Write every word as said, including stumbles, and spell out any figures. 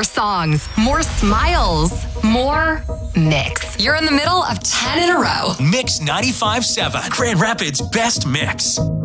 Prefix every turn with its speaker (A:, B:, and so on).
A: more songs, more smiles, more mix. You're in the middle of ten in a row.
B: Mix ninety-five point seven, Grand Rapids' best mix.